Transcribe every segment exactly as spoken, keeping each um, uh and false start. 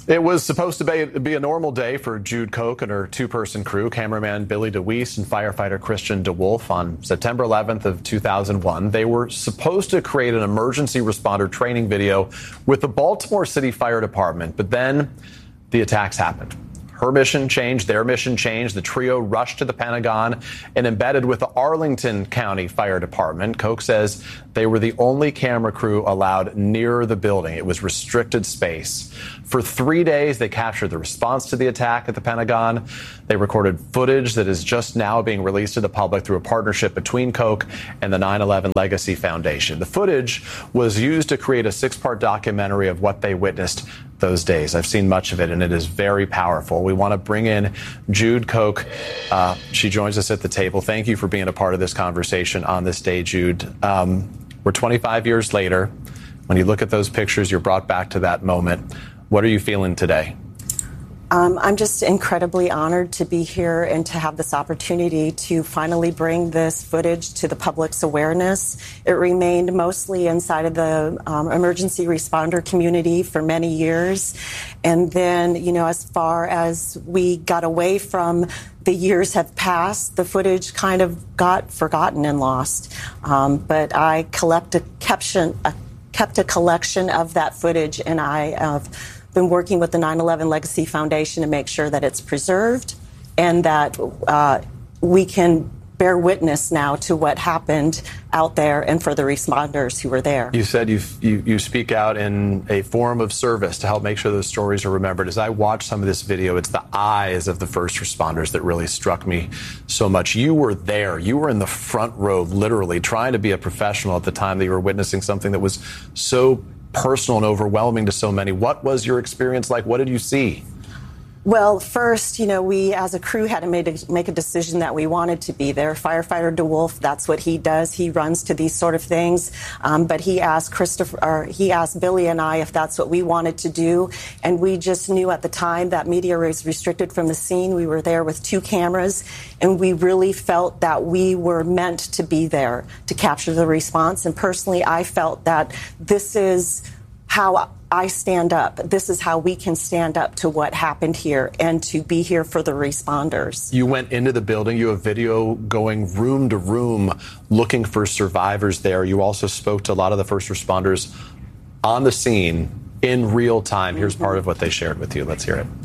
It was supposed to be, be a normal day for Jude Koch and her two-person crew, cameraman Billy DeWeese and firefighter Christian DeWolf. On September eleventh of two thousand one, they were supposed to create an emergency responder training video with the Baltimore City Fire Department, but then the attacks happened. Her mission changed, their mission changed. The trio rushed to the Pentagon and embedded with the Arlington County Fire Department. Koch says they were the only camera crew allowed near the building. It was restricted space. For three days, they captured the response to the attack at the Pentagon. They recorded footage that is just now being released to the public through a partnership between Koch and the nine eleven Legacy Foundation. The footage was used to create a six-part documentary of what they witnessed those days. I've seen much of it, and it is very powerful. We want to bring in Jude Koch. Uh, she joins us at the table. Thank you for being a part of this conversation on this day, Jude. Um, we're twenty-five years later. When you look at those pictures, you're brought back to that moment. What are you feeling today? Um, I'm just incredibly honored to be here and to have this opportunity to finally bring this footage to the public's awareness. It remained mostly inside of the um, emergency responder community for many years. And then, you know, as far as we got away from the years have passed, the footage kind of got forgotten and lost. Um, but I collect a, caption, a, kept a collection of that footage, and I have uh, been working with the nine eleven Legacy Foundation to make sure that it's preserved and that uh, we can bear witness now to what happened out there and for the responders who were there. You said you you you speak out in a form of service to help make sure those stories are remembered. As I watch some of this video, it's the eyes of the first responders that really struck me so much. You were there. You were in the front row, literally, trying to be a professional at the time that you were witnessing something that was so personal and overwhelming to so many. What was your experience like? What did you see? Well, first, you know, we as a crew had to make a, make a decision that we wanted to be there. Firefighter DeWolf, that's what he does. He runs to these sort of things. Um, but he asked Christopher, or he asked Billy and I if that's what we wanted to do. And we just knew at the time that media was restricted from the scene. We were there with two cameras, and we really felt that we were meant to be there to capture the response. And personally, I felt that this is how I stand up. This is how we can stand up to what happened here and to be here for the responders. You went into the building. You have video going room to room looking for survivors there. You also spoke to a lot of the first responders on the scene in real time. Here's mm-hmm. part of what they shared with you. Let's hear it.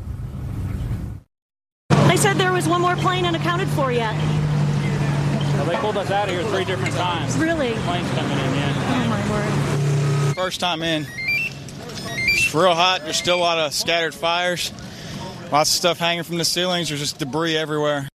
They said there was one more plane unaccounted for yet. Well, they pulled us out of here three different times. Really? Planes coming in, yeah. Oh, my word. First time in. It's real hot. There's still a lot of scattered fires. Lots of stuff hanging from the ceilings. There's just debris everywhere.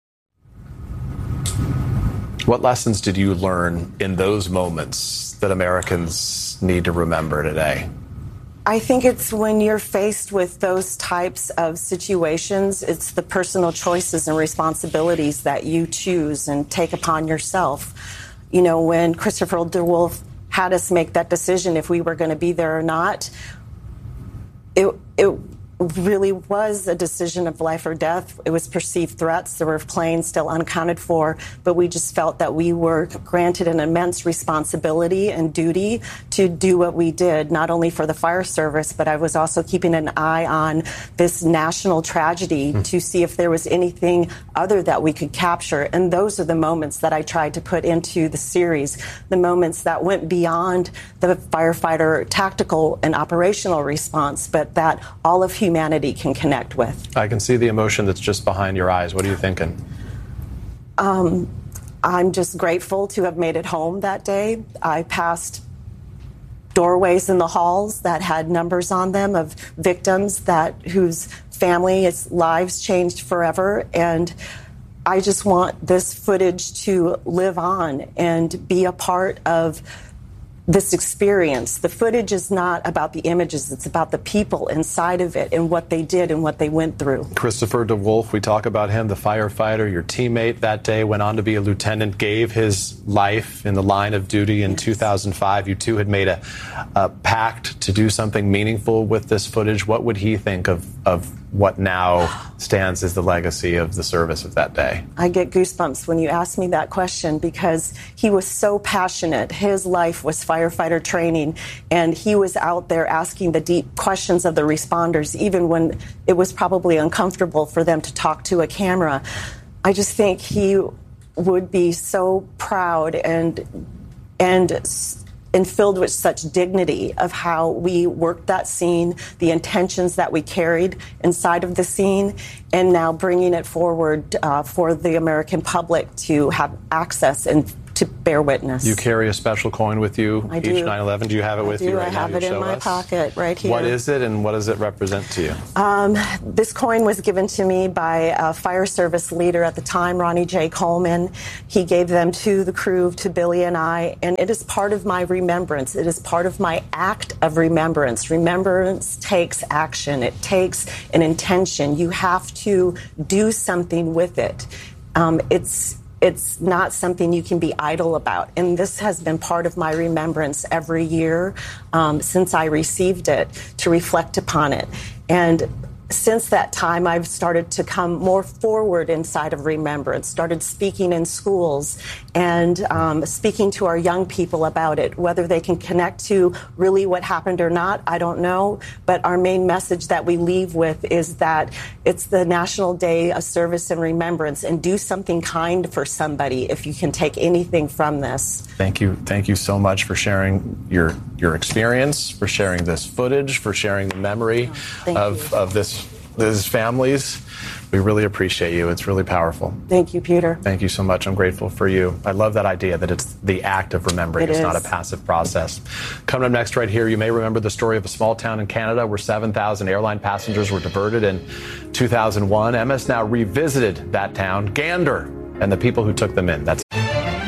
What lessons did you learn in those moments that Americans need to remember today? I think it's when you're faced with those types of situations, it's the personal choices and responsibilities that you choose and take upon yourself. You know, when Christopher DeWolf had us make that decision if we were going to be there or not, it it really was a decision of life or death. It was perceived threats. There were planes still unaccounted for, but we just felt that we were granted an immense responsibility and duty to do what we did, not only for the fire service, but I was also keeping an eye on this national tragedy mm. to see if there was anything other that we could capture. And those are the moments that I tried to put into the series, the moments that went beyond the firefighter tactical and operational response, but that all of humanity humanity can connect with. I can see the emotion that's just behind your eyes. What are you thinking? Um, I'm just grateful to have made it home that day. I passed doorways in the halls that had numbers on them of victims that whose families' lives changed forever. And I just want this footage to live on and be a part of this experience. The footage is not about the images, it's about the people inside of it and what they did and what they went through. Christopher DeWolf, we talk about him, the firefighter, your teammate that day, went on to be a lieutenant, gave his life in the line of duty in yes. two thousand five. You two had made a, a pact to do something meaningful with this footage. What would he think of, of what now stands as the legacy of the service of that day? I get goosebumps when you ask me that question because he was so passionate. His life was firefighter training, and he was out there asking the deep questions of the responders, even when it was probably uncomfortable for them to talk to a camera. I just think he would be so proud and and and filled with such dignity of how we worked that scene, the intentions that we carried inside of the scene, and now bringing it forward uh, for the American public to have access and to bear witness. You carry a special coin with you I each do. nine eleven. Do you have it I with do. you right I now? have You it in show my us? pocket right here. What is it, and what does it represent to you? Um, this coin was given to me by a fire service leader at the time, Ronnie J. Coleman. He gave them to the crew, to Billy and I, and it is part of my remembrance. It is part of my act of remembrance. Remembrance takes action. It takes an intention. You have to do something with it. Um, it's It's not something you can be idle about. And this has been part of my remembrance every year um, since I received it, to reflect upon it. And since that time, I've started to come more forward inside of remembrance, started speaking in schools and um, speaking to our young people about it. Whether they can connect to really what happened or not, I don't know. But our main message that we leave with is that it's the National Day of Service and Remembrance, and do something kind for somebody if you can take anything from this. Thank you. Thank you so much for sharing your your experience, for sharing this footage, for sharing the memory oh, of, you. of this these families. We really appreciate you. It's really powerful. Thank you, Peter. Thank you so much. I'm grateful for you. I love that idea that it's the act of remembering. It it's is. not a passive process. Coming up next right here, you may remember the story of a small town in Canada where seven thousand airline passengers were diverted in two thousand one. M S Now revisited that town, Gander, and the people who took them in. That's